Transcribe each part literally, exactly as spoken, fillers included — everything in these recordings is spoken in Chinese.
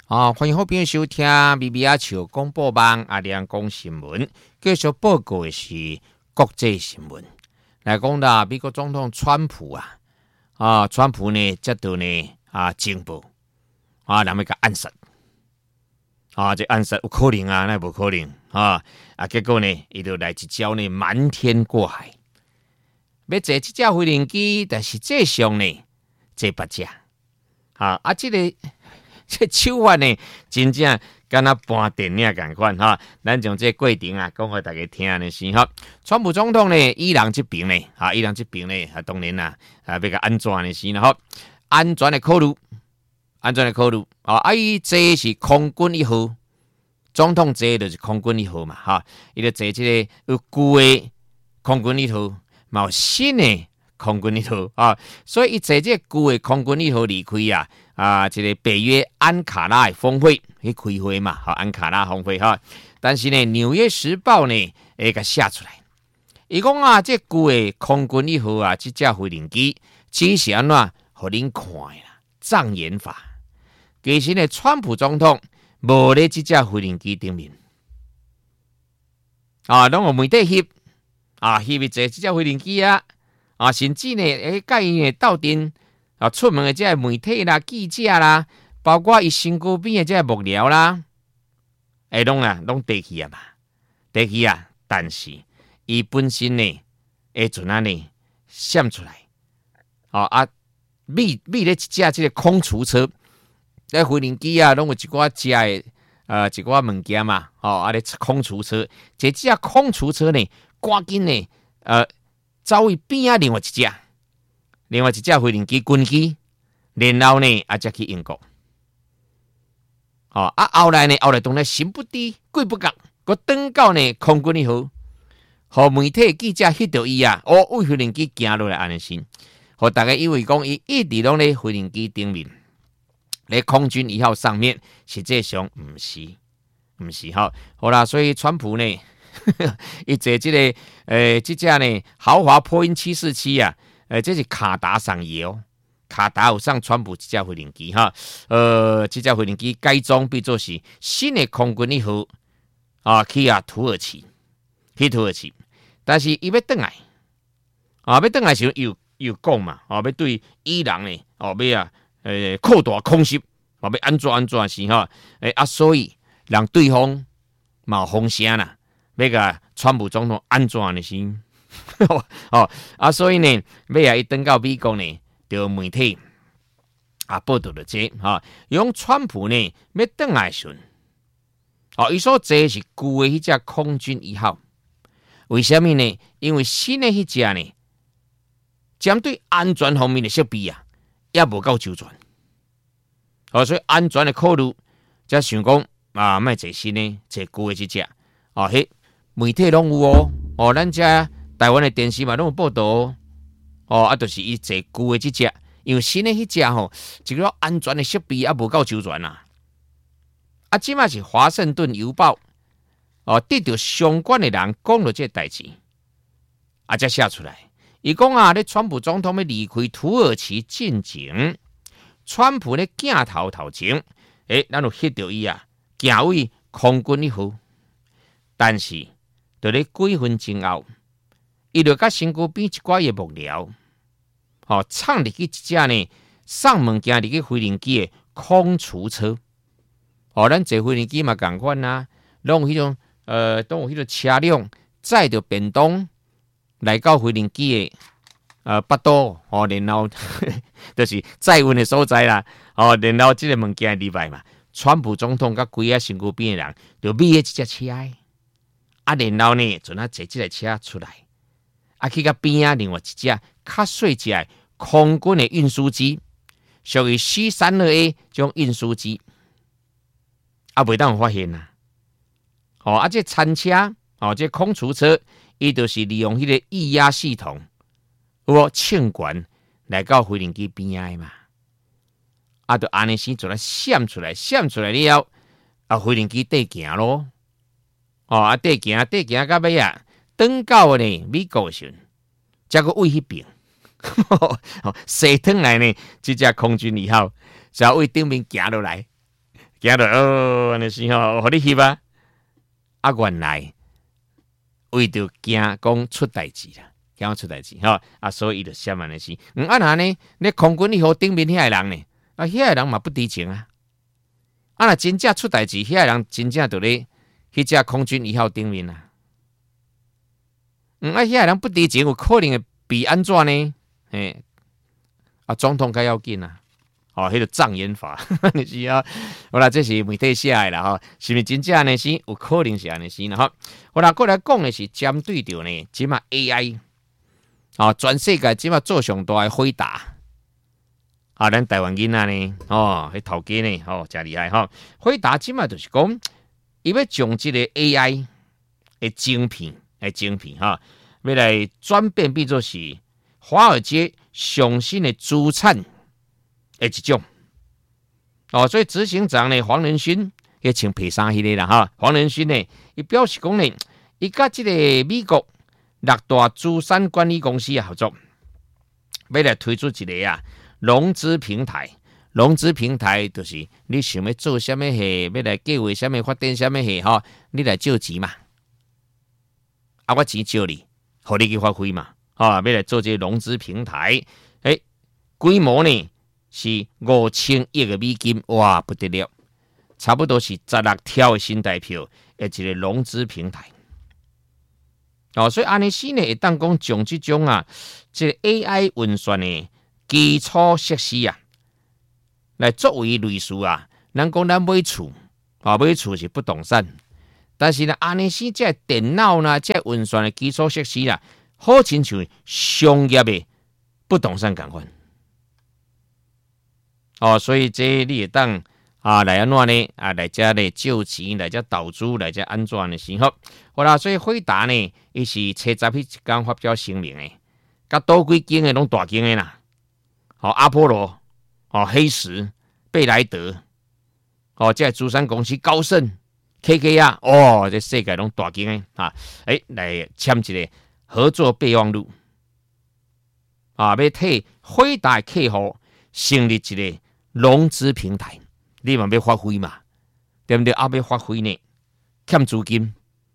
啊，欢迎好朋友收听B B 阿笑广播网阿亮讲新闻。继续报告的是国际新闻。来讲啦，美国总统川普啊，啊，川普呢接到呢啊情报啊，人要甲暗杀啊，这暗杀有可能啊，那无可能啊啊，结果呢，伊就来一招呢瞒天过海，要坐这架飞行机，但是这上呢坐别架啊啊，这个。这手法呢，真正敢若搬电影共款哈。咱从这过程啊，讲互大家听的是哈。川普总统呢，伊朗这边呢，啊，伊朗这边呢，啊，当然啦，啊，要个安全的是呢，哈，安全的考虑，安全的考虑啊。啊，伊这是空军一号，总统这就是空军一号嘛，哈。伊就坐这个有旧的空军一号，嘛有新的空军一号啊。所以伊坐这旧的空军一号离开啊。啊，这个北约安卡拉的峰会去开会嘛，好，安卡拉峰会哈。但是呢，《纽约时报》呢，会甲写出来，伊讲啊，这旧的空军一号啊，这架飞行机只是安怎，互恁看啦，障眼法。其实呢，川普总统无咧这架飞行机顶面，啊，拢有媒体翕啊，翕去坐这架飞行机啊，啊，甚至呢，诶，甲伊呢斗阵。啊，出门的这媒体啦、记者啦，包括伊身躯边的这幕僚啦，哎，拢啊，拢得去啊嘛，得去啊。但是伊本身呢，会阵啊呢，闪出来，哦啊，秘秘咧一架这个空厨车，咧飞行机啊，拢有一寡食的呃一寡物件嘛，哦啊咧空厨车，这架空厨车呢，赶紧呢，呃，走去边啊另外一架。另外一架飞行机军机，然后呢，啊，再去英国。哦，啊，后来呢，后来当然神不知鬼不觉，佮登到呢空军一号，和媒体记者翕到伊啊，哦，为飞行机行落来安尼先，和大家以为讲伊一直拢咧飞行机顶面，咧空军一号上面，实际上唔是，唔是哈。好啦，所以川普呢，伊坐这个诶，这架呢豪华波音七四七啊。呃，这是卡达上伊哦，卡达有上川普这架飞行机哈，呃，这架飞行机改装变做是新的空军一号啊，去啊土耳其，去土耳其，但是伊要倒来啊，要倒来时又又讲嘛，啊，要对伊朗呢，哦，要啊，呃，扩大空袭，啊，要安怎安怎是哈，诶啊，所以让对方嘛风声啦，要个川普总统安怎的是。哦啊，所以呢，尾啊，伊登到美国呢，就媒体啊报道了这哈，用川普呢要登来时，哦，伊所坐是旧的迄只空军一号，为什么呢？因为新的迄只呢，针对安全方面的设备啊，也无够周全，哦，所以安全的考虑，才想讲啊，卖坐新的，坐旧的这只，哦，迄媒体拢有哦，哦，咱遮。台湾的电视嘛，拢有报道哦，哦啊，就是伊坐旧的这只，因为新的迄只吼，一个安全的设备啊无够周全啊。啊，即马是华盛顿邮报哦，得到相关的人讲了这代志，啊，才写出来。伊讲啊，咧川普总统要离开土耳其进前，川普咧镜头头前，诶，咱有翕到伊啊，行为空军一号，但是在咧几分钟后。伊就甲身躯边一寡嘢幕僚，哦，闯入去一架呢送物件入去飞行机的空厨车，哦，咱坐飞行机嘛共款啦，拢有迄种呃，都有迄种车辆载着便当来到飞行机的呃巴肚，哦，然后就是载运的所在啦，哦，然后即个物件入来嘛，川普总统甲规个身躯边的人就买一架车，啊，然后呢，就那坐即个车出来。啊，去到边啊，另外一只较细只的空军的运输机，属于 C 三十二 A 种运输机，啊，袂当发现啊。哦，啊，这餐车，哦，这空厨车，伊就是利用迄个液压系统，有庆管来到飞行机边啊嘛。啊，就安尼先做来闪出来，闪出来了，啊，飞行机底行咯。哦，啊，底行，底行到尾啊。登到呢美国时，才个为迄边，射腾来呢，这只空军一号，就为顶面行落来， 惊到哦，安尼是吼，互你翕啊。啊，原来为着惊讲出代志啦，惊出代志吼，啊，所以伊就闪安尼是。嗯，啊那呢？咧空军以后顶面遐个人呢？啊，遐个人嘛不知情啊。啊，若真正出代志，遐个人真正就咧迄只空军一号顶面啊。嗯，啊，遐个人不知情，有可能会被安怎呢？嘿，啊，总统较要紧啊。哦，迄、那个障眼法，你是啊？好啦，这是媒体写的啦，吼，是毋是真正呢？是有可能是安尼是啦，吼。好啦，过来讲的是针对着呢，即马 A I， 哦，全世界即马做上大的回答，啊，咱台湾囡仔呢，哦，迄头家呢，哦，真厉害吼。回答即马就是讲，伊要将即个 A I 的晶片，的晶片哈，要来转变变作是华尔街上新的资产。诶，一种哦，所以执行长呢，黄仁勋也请皮衫迄个啦哈。黄仁勋呢，伊表示讲呢，伊甲即个美国六大资产管理公司啊合作，要来推出一个啊融资平台。融资平台就是你想要做什么事，要来计划什么发展什么事哈，你来借钱嘛，啊，我钱借你，互你去发挥嘛，啊，要来做这个融资平台，诶，规模呢？是五千亿个美金，哇，不得了，差不多是十六条的新台票，的一个融资平台。哦，所以安尼是呢，会当讲将这种啊，这个 A I 运算的基础设施啊，来作为类似啊，咱讲咱买厝啊，买厝是不动产，但是呢，安尼是这电脑呢，这运算的基础设施啊，好亲像商业的不动产共款。哦，所以这你会当啊来安怎呢？啊来遮咧借钱，来遮投资，来遮安怎呢？是好，好啦。所以辉达呢，伊是七十迄一天发表声明诶，甲多几间诶拢大间诶啦。哦，阿波罗，哦，黑石、贝莱德，哦，这资产公司高盛、K K 啊，哦，这世界拢大间诶啊，诶，来签一个合作备忘录，啊，要替辉达客户成立一个。融资平台，你嘛要发挥嘛，对不对？啊，要发挥呢，欠资金，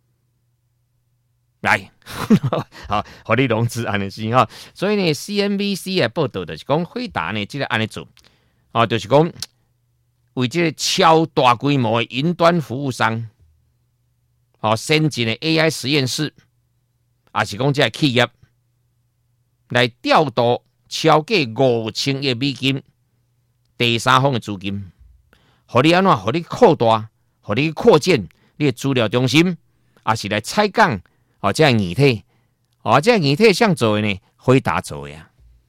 来，好，互你融资安尼是哈。所以呢 ，C N B C 的报道就是讲，辉达呢，即个安尼做，啊，就是讲为这个超大规模的云端服务商，哦，先进的 A I 实验室，也是讲这企业来调度超过五千亿美金。第三方的资金，互你安怎？互你扩大，互你扩建你的资料中心，也是来采购哦，这样议题，哦，这样议题想做的呢，辉达做的呀。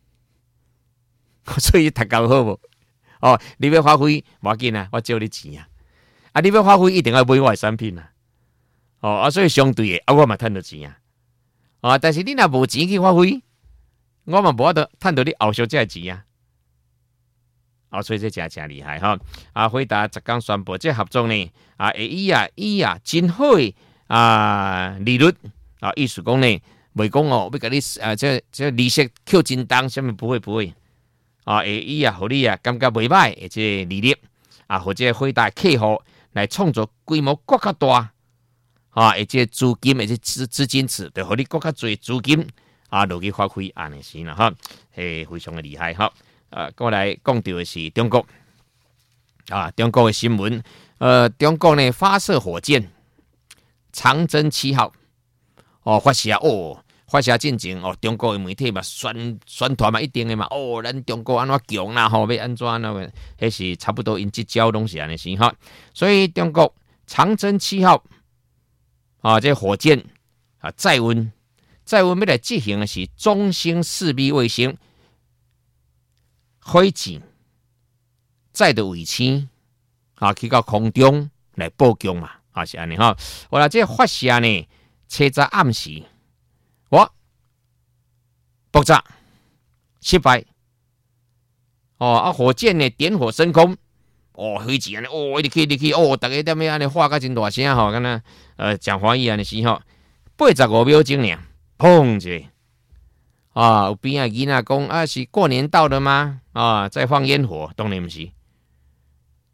所以读够好无？哦，你要发挥，无要紧啊，我借你钱啊。啊，你要发挥，一定要买我的产品啊。哦，啊，所以相对的，啊，我嘛赚到钱啊。啊，但是你若无钱去发挥，我嘛无法度赚到你后续这个钱啊。哦，所以这真真厉害哈！啊，辉达昨天宣布这合作呢，啊，会以啊以啊真好的啊利率啊，意思讲呢，袂讲哦，要甲你啊这这利息扣真重，什么不会不会啊，会以啊，互你啊感觉袂歹的这利率啊，或者辉达客户来创造规模更较大啊，而且资金而且资资金池，就互你更较侪资金啊落去发挥安尼是啦哈，诶，非常的厉害哈。啊，过来讲到的是中国啊，中国的新闻，呃，中国呢发射火箭长征七号，哦，发射哦，发射进前哦，中国的媒体嘛宣宣传嘛一定的嘛，哦，咱中国安怎强啦吼，要安怎呢？迄是差不多因即招拢是安尼是哈，所以中国长征七号啊，这火箭啊载运载运要来执行的是中星四 B 卫星。火箭载的卫星啊，去到空中来布局嘛，啊是安尼哈。我啦，这发射呢，车早暗时，我爆炸失败。哦啊，火箭呢点火升空，哦，火箭呢，哦，你去你去，哦，大家踮咩安尼喊甲真大声吼，敢若呃讲华语安尼时吼，八十五秒钟呢，砰一下。啊，有边啊囡仔讲啊，是过年到了吗？啊，在放烟火，当然不是。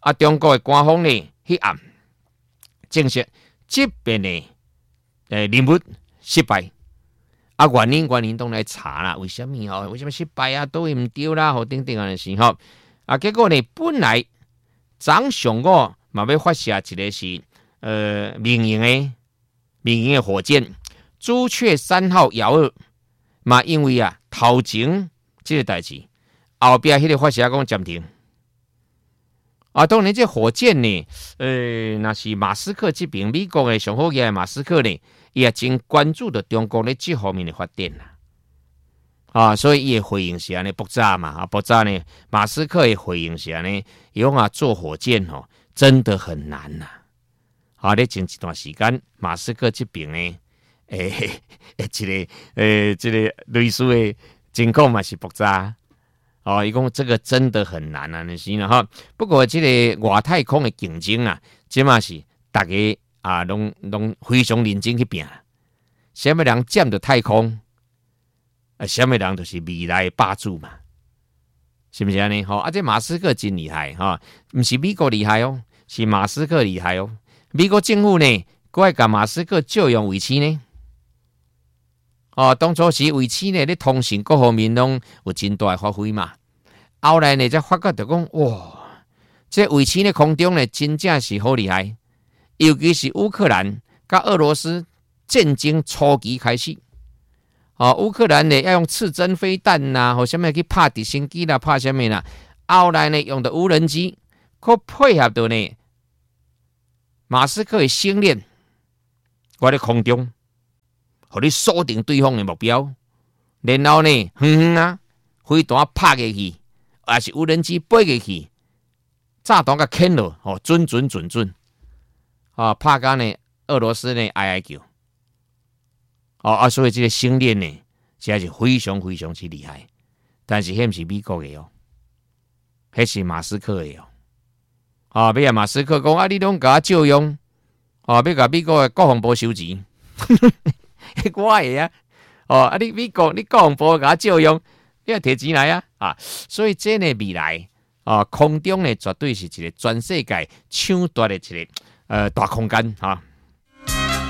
啊，中国的官方呢，迄暗证实这边的诶任务失败。啊，原因原因都来查啦，为什么吼？为什么失败啊？都唔对啦，吼等等啊的时候，啊，结果呢，本来早上午嘛要发射一个是呃民营的民营的火箭朱雀三号遥二，嘛因为啊头前这个代志，后边迄个发射讲暂停。啊，当然这火箭呢，呃，那是马斯克这边美国的上好嘅马斯克呢。伊也真关注到中国咧这方面的发展啦，啊，所以伊的回应是安尼爆炸嘛，啊，爆炸呢，马斯克的回应是安尼，伊讲啊，做火箭哦，真的很难呐，啊，咧前一段时间，马斯克这边呢，诶、欸，诶，这个，诶，这个类似的情况嘛是爆炸，哦，伊讲这个真的很难啊，那是啦哈。不过这个外太空的竞争啊，这嘛是大家。啊，拢拢非常认真去拼，什么人占到太空，啊，什么人就是未来的霸主嘛，是不是安尼？吼，啊，这马斯克真厉害哈，不是美国厉害哦，是马斯克厉害哦。美国政府呢，过来甲马斯克借用卫星呢，哦，当初是卫星呢，咧通信各方面拢有真大的发挥嘛。后来呢，才发觉到讲，哇，这卫星的空中呢，真正是好厉害。尤其是乌克兰跟俄罗斯战争初期开始，哦，乌克兰呢要用刺针飞弹呐，或什么去拍直升机啦，拍什么啦，后来呢用的无人机，可配合到呢马斯克的星链，我在空中，互你锁定对方的目标，然后呢，远远啊，飞弹拍过去，还是无人机飞过去，炸弹甲牵落，哦，准准准准。啊，拍到呢，俄罗斯呢哀哀叫，哦啊，所以这个星链呢，实在是非常非常之厉害。但是迄不是美国的哦，迄是马斯克的哦。啊，比如马斯克讲啊，你拢甲我借用，啊，要甲美国的国防部收钱，我的啊，哦啊，你美国你国防部甲我借用，你要摕钱来啊，啊，所以这呢未来啊，空中呢绝对是一个全世界抢夺的一个。呃，大空间哈，